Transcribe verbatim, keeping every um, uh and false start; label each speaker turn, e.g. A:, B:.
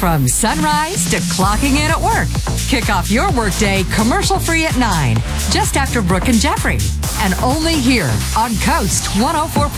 A: From sunrise to clocking in at work. Kick off your workday commercial-free at nine, just after Brooke and Jeffrey. And only here on Coast one oh four point five.